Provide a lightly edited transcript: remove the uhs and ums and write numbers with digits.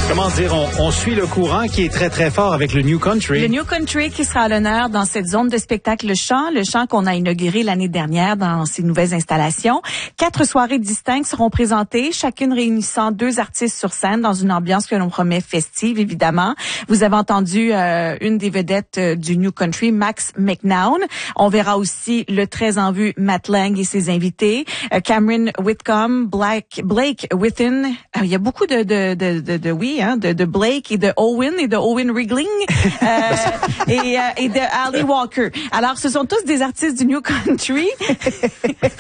Comment dire, on suit le courant qui est très, très fort avec le New Country. Le New Country qui sera à l'honneur dans cette zone de spectacle le chant qu'on a inauguré l'année dernière dans ces nouvelles installations. 4 soirées distinctes seront présentées, chacune réunissant 2 artistes sur scène dans une ambiance que l'on promet festive, évidemment. Vous avez entendu une des vedettes du New Country, Max McNown. On verra aussi le très en vue Matt Lang et ses invités, Cameron Whitcomb, Blake Within. Il y a beaucoup de Blake et de Owen et de Owen Wriggling et de Ali Walker. Alors, ce sont tous des artistes du New Country.